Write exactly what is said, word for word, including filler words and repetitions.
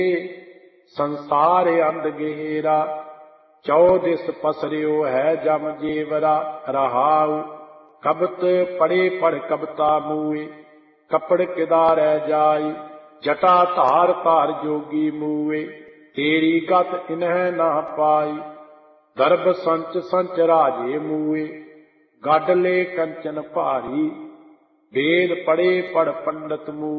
ਸੰਸਾਰ ਅੰਧ ਗਹਿਰਾ, ਚੌਦਿਸ ਪਸਰਿਓ ਹੈ ਜਮ ਜੀਵਰਾ। ਰਹਾਉ ਕਬਤ ਪੜੇ ਪੜ ਕਬਤਾ ਮੂਏ, ਕੱਪੜ ਕਿਦਾਰੈ ਜਾਈ, ਜਟਾ ਧਾਰ ਧਾਰ ਜੋਗੀ ਮੂਏ। ਤੇਰੀ ਗਤ ਇਨਹਿ ਨਾ ਪਾਈ, ਦਰਬ ਸੰਚ ਸੰਚ ਰਾਜੇ ਮੂਏ। ਗੱਡ ਲੈ ਕੰਚਨ ਭਾਰੀ, ਵੇਦ ਪੜੇ ਪੜ ਪੰਡਤ ਮੂਏ।